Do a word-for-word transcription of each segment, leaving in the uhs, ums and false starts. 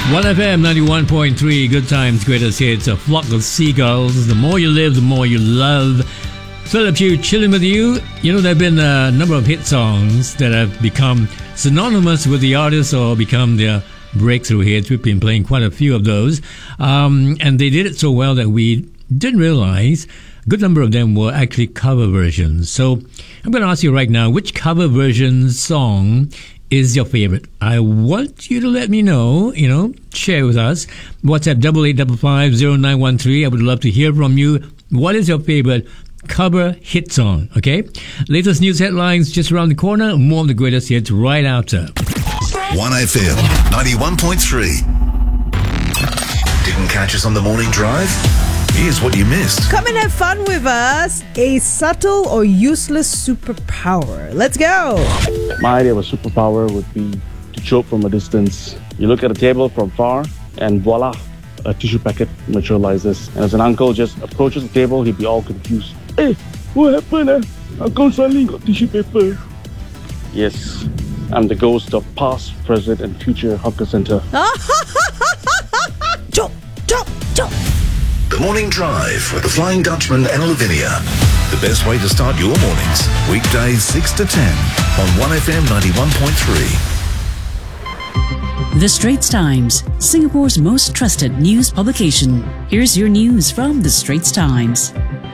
one F M ninety-one point three, Good Times, Greatest Hits, a flock of seagulls. The more you live, the more you love. Philip Hugh chilling with you. You know, there have been a number of hit songs that have become synonymous with the artist or become their breakthrough hits. We've been playing quite a few of those. Um, and they did it so well that we didn't realize a good number of them were actually cover versions. So I'm going to ask you right now, which cover version song is your favorite? I want you to let me know, you know, share with us. WhatsApp double eight five five zero nine one three. I would love to hear from you. What is your favorite cover hit song? Okay. Latest news headlines just around the corner. More of the greatest hits right after. one F M ninety-one point three. Didn't catch us on the morning drive? Here's what you missed. Come and have fun with us. A subtle or useless superpower. Let's go. My idea of a superpower would be to choke from a distance. You look at a table from far and voila, a tissue packet materializes. And as an uncle just approaches the table, he'd be all confused. Hey, what happened? Eh? Uncle suddenly got tissue paper. Yes, I'm the ghost of past, present and future hawker center. Choke, choke, choke. The Morning Drive with the Flying Dutchman and Lavinia. The best way to start your mornings. Weekdays six to ten on one F M ninety-one point three. The Straits Times, Singapore's most trusted news publication. Here's your news from The Straits Times.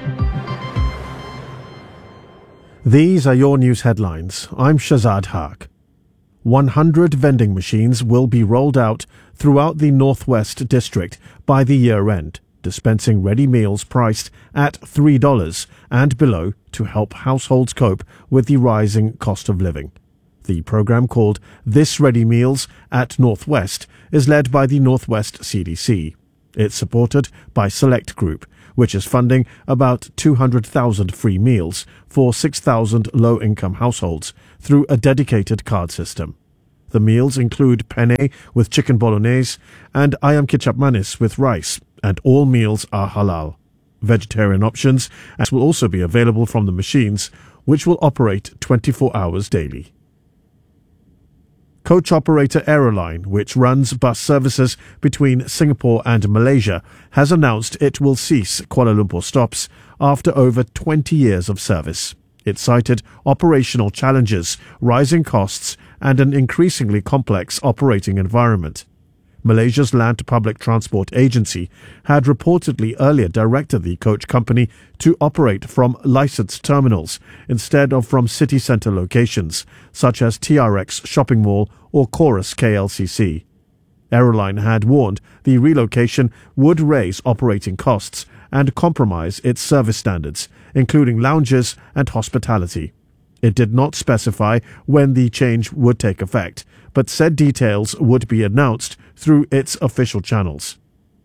These are your news headlines. I'm Shazad Haq. one hundred vending machines will be rolled out throughout the Northwest District by the year end, dispensing ready meals priced at three dollars and below to help households cope with the rising cost of living. The program, called This Ready Meals at Northwest, is led by the Northwest C D C. It's supported by Select Group, which is funding about two hundred thousand free meals for six thousand low-income households through a dedicated card system. The meals include penne with chicken bolognese and ayam kicap manis with rice, and all meals are halal. Vegetarian options will also be available from the machines, which will operate twenty-four hours daily. Coach operator Aeroline, which runs bus services between Singapore and Malaysia, has announced it will cease Kuala Lumpur stops after over twenty years of service. It cited operational challenges, rising costs, and an increasingly complex operating environment. Malaysia's Land Public Transport Agency had reportedly earlier directed the coach company to operate from licensed terminals instead of from city centre locations, such as T R X Shopping Mall or Chorus K L C C. Aeroline had warned the relocation would raise operating costs and compromise its service standards, including lounges and hospitality. It did not specify when the change would take effect, but said details would be announced through its official channels.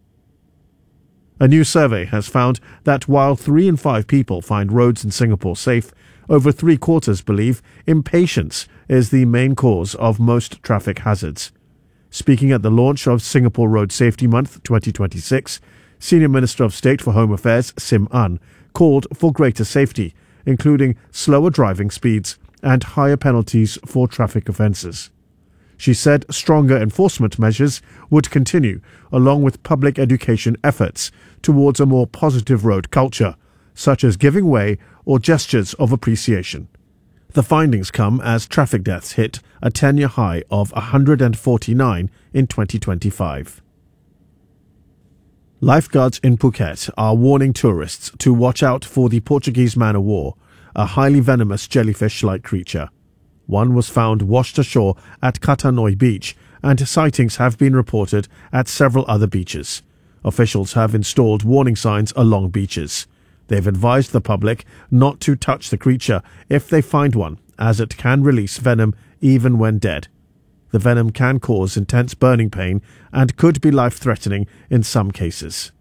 A new survey has found that while three in five people find roads in Singapore safe, over three quarters believe impatience is the main cause of most traffic hazards. Speaking at the launch of Singapore Road Safety Month twenty twenty-six, Senior Minister of State for Home Affairs Sim An called for greater safety, including slower driving speeds and higher penalties for traffic offences. She said stronger enforcement measures would continue, along with public education efforts towards a more positive road culture, such as giving way or gestures of appreciation. The findings come as traffic deaths hit a ten-year high of one hundred forty-nine in twenty twenty-five. Lifeguards in Phuket are warning tourists to watch out for the Portuguese man-o'-war, a highly venomous jellyfish-like creature. One was found washed ashore at Katanoi Beach, and sightings have been reported at several other beaches. Officials have installed warning signs along beaches. They've advised the public not to touch the creature if they find one, as it can release venom even when dead. The venom can cause intense burning pain and could be life-threatening in some cases.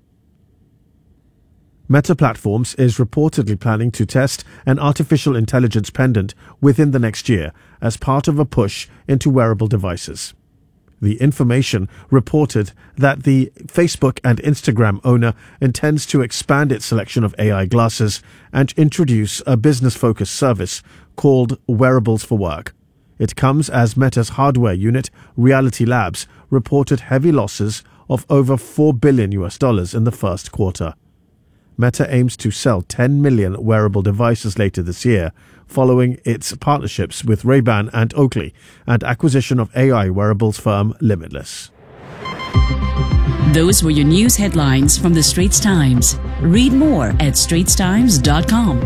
Meta Platforms is reportedly planning to test an artificial intelligence pendant within the next year as part of a push into wearable devices. The information reported that the Facebook and Instagram owner intends to expand its selection of A I glasses and introduce a business-focused service called Wearables for Work. It comes as Meta's hardware unit, Reality Labs, reported heavy losses of over four billion US dollars in the first quarter. Meta aims to sell ten million wearable devices later this year, following its partnerships with Ray-Ban and Oakley and acquisition of A I wearables firm Limitless. Those were your news headlines from the Straits Times. Read more at straits times dot com.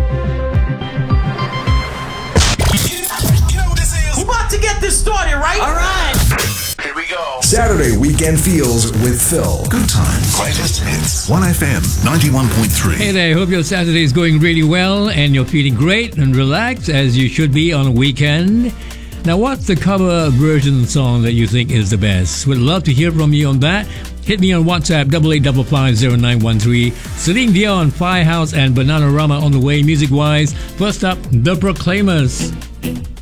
We're about to get this started, right? All right. Here we go. Saturday Weekend Feels with Phil. Good times. Greatest hits. one F M ninety-one point three. Hey there, hope your Saturday is going really well and you're feeling great and relaxed as you should be on a weekend. Now, what's the cover version song that you think is the best? Would love to hear from you on that. Hit me on WhatsApp, double eight five five zero nine one three. Celine Dion, Firehouse and Bananarama on the way music-wise. First up, The Proclaimers.